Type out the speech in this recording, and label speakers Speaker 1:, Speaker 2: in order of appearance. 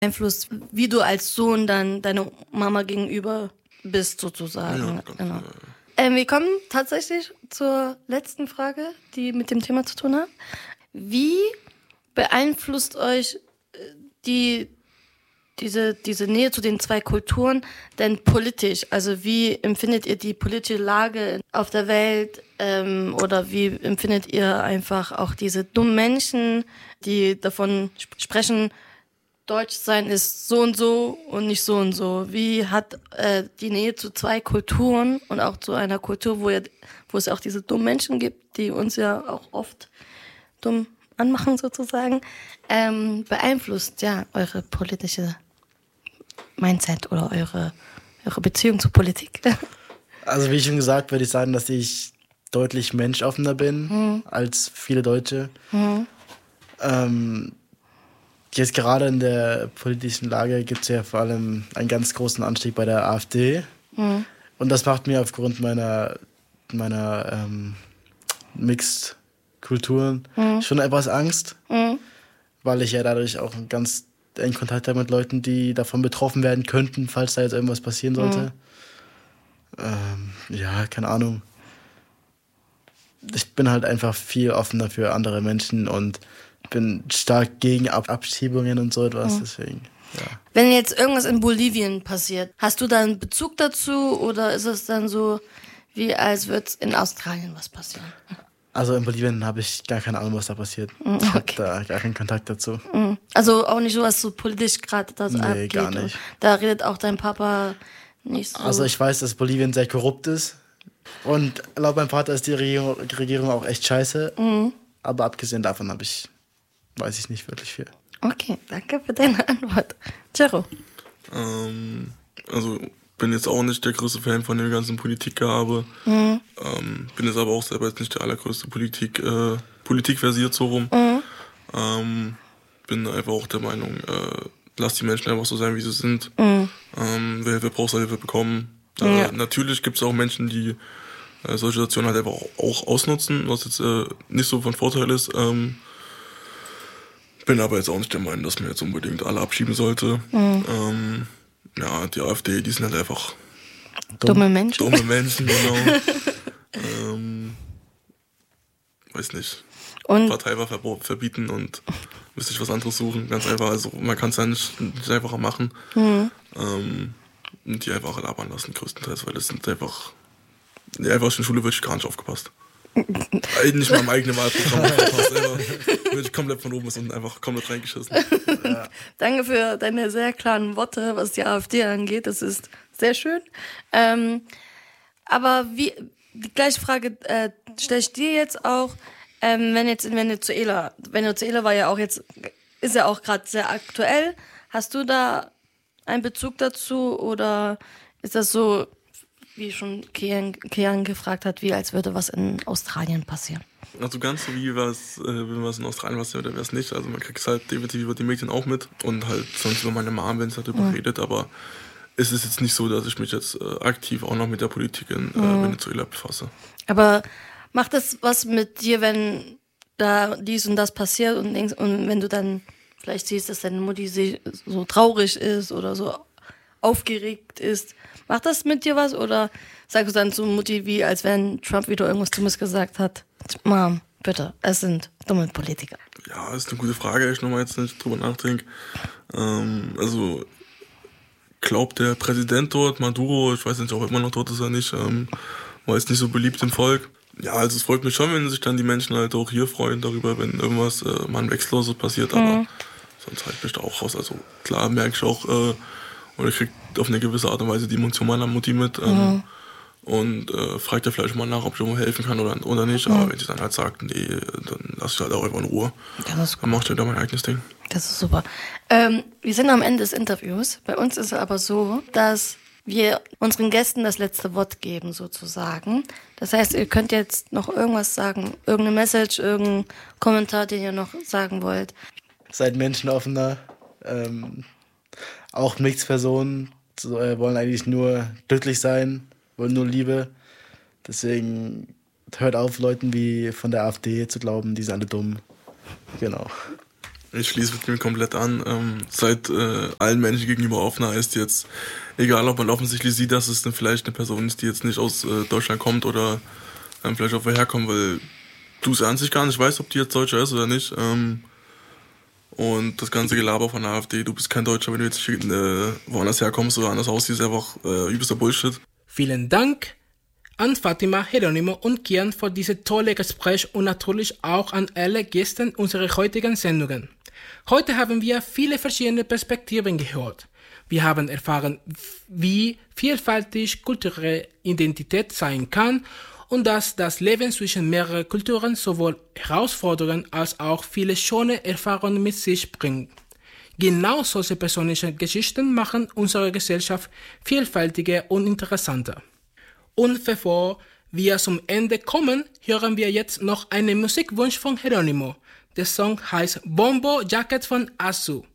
Speaker 1: Einfluss, wie du als Sohn dann deiner Mama gegenüber bist, sozusagen.
Speaker 2: Ja, ganz
Speaker 1: genau.
Speaker 2: genau.
Speaker 1: Wir kommen tatsächlich zur letzten Frage, die mit dem Thema zu tun hat. Wie beeinflusst euch diese Nähe zu den zwei Kulturen denn politisch? Also wie empfindet ihr die politische Lage auf der Welt oder wie empfindet ihr einfach auch diese dummen Menschen, die davon sprechen, Deutsch sein ist so und nicht so und so? Wie hat die Nähe zu zwei Kulturen und auch zu einer Kultur, wo es auch diese dummen Menschen gibt, die uns ja auch oft dumm anmachen sozusagen, beeinflusst ja eure politische Mindset oder eure Beziehung zur Politik?
Speaker 3: Also wie schon gesagt, würde ich sagen, dass ich deutlich menschoffener bin als viele Deutsche. Jetzt gerade in der politischen Lage gibt es ja vor allem einen ganz großen Anstieg bei der AfD. Und das macht mir aufgrund meiner Mixed-Kulturen schon etwas Angst, weil ich ja dadurch auch einen ganz engen Kontakt habe mit Leuten, die davon betroffen werden könnten, falls da jetzt irgendwas passieren sollte. Ja, keine Ahnung. Ich bin halt einfach viel offener für andere Menschen und bin stark gegen Abschiebungen und so etwas, deswegen, ja.
Speaker 1: Wenn jetzt irgendwas in Bolivien passiert, hast du da einen Bezug dazu oder ist es dann so, wie als würde in Australien was passieren?
Speaker 3: Also in Bolivien habe ich gar keine Ahnung, was da passiert. Ich habe da gar keinen Kontakt dazu.
Speaker 1: Also auch nicht so, was so politisch gerade das abgeht?
Speaker 3: Nee, gar nicht.
Speaker 1: Da redet auch dein Papa nicht so?
Speaker 3: Also ich weiß, dass Bolivien sehr korrupt ist und laut meinem Vater ist die Regierung auch echt scheiße. Aber abgesehen davon weiß ich nicht wirklich viel.
Speaker 1: Okay, danke für deine Antwort. Cero.
Speaker 2: Also bin jetzt auch nicht der größte Fan von dem ganzen Politikgehabe. Bin jetzt aber auch selber jetzt nicht der allergrößte politikversiert so rum. Bin einfach auch der Meinung, lass die Menschen einfach so sein, wie sie sind. Wer Hilfe braucht, soll Hilfe bekommen. Natürlich gibt es auch Menschen, die solche Situationen halt einfach auch ausnutzen, was jetzt nicht so von Vorteil ist. Bin aber jetzt auch nicht der Meinung, dass man jetzt unbedingt alle abschieben sollte. Ja, die AfD, die sind halt einfach
Speaker 1: dumme Menschen.
Speaker 2: Dumme Menschen, genau. Weiß nicht.
Speaker 1: Und
Speaker 2: Parteiwahl verbieten und müsste ich was anderes suchen. Ganz einfach. Also man kann es ja nicht einfacher machen. Und die einfach labern lassen, größtenteils, weil das sind einfach. In der einfachsten Schule wird ich gar nicht aufgepasst. Nicht mal im eigenen Wahlprogramm aufgepasst. Wird ich komplett von oben bis unten einfach komplett reingeschissen.
Speaker 1: Ja. Danke für deine sehr klaren Worte, was die AfD angeht. Das ist sehr schön. Aber die gleiche Frage stelle ich dir jetzt auch, wenn jetzt in Venezuela war ja auch jetzt, ist ja auch gerade sehr aktuell. Hast du da einen Bezug dazu oder ist das so, wie schon Kian gefragt hat, wie als würde was in Australien passieren?
Speaker 2: Also ganz so wie was in Australien passiert oder wäre es nicht. Also man kriegt es halt definitiv über die Medien auch mit und halt sonst über meine Mom, wenn es darüber redet, aber es ist jetzt nicht so, dass ich mich jetzt aktiv auch noch mit der Politik in Venezuela befasse.
Speaker 1: Aber macht das was mit dir, wenn da dies und das passiert und wenn du dann vielleicht siehst, dass deine Mutti so traurig ist oder so aufgeregt ist? Macht das mit dir was oder sagst du dann zu Mutti, wie als wenn Trump wieder irgendwas Dummes gesagt hat? Mom, bitte, es sind dumme Politiker.
Speaker 2: Ja, ist eine gute Frage, ich nochmal jetzt nicht drüber nachdenke. Also glaubt der Präsident dort, Maduro, ich weiß nicht, ob er immer noch dort ist oder nicht, war jetzt nicht so beliebt im Volk. Ja, also es freut mich schon, wenn sich dann die Menschen halt auch hier freuen darüber, wenn irgendwas mal ein Wechselloses passiert, aber sonst halt mich da auch raus. Also klar merke ich auch, oder ich krieg auf eine gewisse Art und Weise die Emotion meiner Mutti mit und fragt ja vielleicht mal nach, ob ich irgendwo helfen kann oder nicht. Aber wenn sie dann halt sagt, nee, dann lass ich halt auch einfach in Ruhe. Dann mach ich halt da mein eigenes Ding.
Speaker 1: Das ist super. Wir sind am Ende des Interviews. Bei uns ist es aber so, dass wir unseren Gästen das letzte Wort geben, sozusagen. Das heißt, ihr könnt jetzt noch irgendwas sagen, irgendeine Message, irgendeinen Kommentar, den ihr noch sagen wollt.
Speaker 3: Seid menschenoffener. Auch Mixed-Personen wollen eigentlich nur glücklich sein, wollen nur Liebe. Deswegen hört auf, Leuten wie von der AfD zu glauben, die sind alle dumm. Genau.
Speaker 2: Ich schließe mit ihm komplett an. Seid allen Menschen gegenüber offener, heißt jetzt, egal ob man offensichtlich sieht, dass es dann vielleicht eine Person ist, die jetzt nicht aus Deutschland kommt oder vielleicht auch woher kommt, weil du es an sich gar nicht weißt, ob die jetzt Deutscher ist oder nicht. Und das ganze Gelaber von der AfD, du bist kein Deutscher, wenn du jetzt woanders herkommst oder anders aussiehst, ist einfach übelster Bullshit.
Speaker 4: Vielen Dank an Fatima, Geronimo und Kian für dieses tolle Gespräch und natürlich auch an alle Gäste unserer heutigen Sendungen. Heute haben wir viele verschiedene Perspektiven gehört. Wir haben erfahren, wie vielfältig kulturelle Identität sein kann und dass das Leben zwischen mehreren Kulturen sowohl Herausforderungen als auch viele schöne Erfahrungen mit sich bringt. Genau solche persönliche Geschichten machen unsere Gesellschaft vielfältiger und interessanter. Und bevor wir zum Ende kommen, hören wir jetzt noch einen Musikwunsch von Geronimo. Der Song heißt Bombo Jacket von Asu.